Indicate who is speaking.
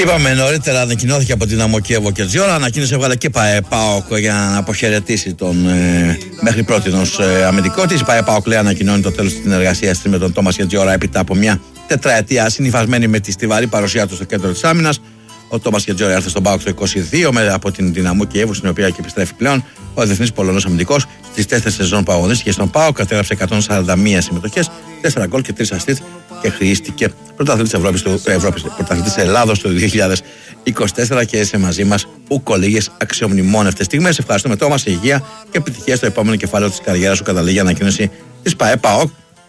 Speaker 1: Είπαμε νωρίτερα, ανακοινώθηκε από την Αμοκέβο και Τζιόρα. Ανακοίνωσε, έβγαλε και ΠΑΟΚ για να αποχαιρετήσει τον μέχρι πρότινος αμυντικό της. ΠΑΟΚ λέει ανακοινώνει το τέλος της συνεργασίας με τον Τόμας Γετζιόρα έπειτα από μια τετραετία συνυφασμένη με τη στιβαρή παρουσία του στο κέντρο της άμυνας. Ο Τόμας Γετζιόρα ήρθε στον ΠΑΟΚ το 22 από την Δυναμό Κιέβου, στην οποία και επιστρέφει πλέον. Ο διεθνής Πολωνός αμυντικός στις 4 σεζόν που αγωνίστηκε στον ΠΑΟΚ κατέγραψε 141 συμμετοχές, 4 γκολ και 3 ασίστ και χρήστηκε πρωταθλητής Ελλάδος το 2024 και είσαι μαζί μας ούκο λίγες αξιομνημόνευτες στιγμές. Ευχαριστούμε Τόμας, υγεία και επιτυχία στο επόμενο κεφάλαιο της καριέρας σου, καταλήγει ανακοίνωση της ΠΑΟΚ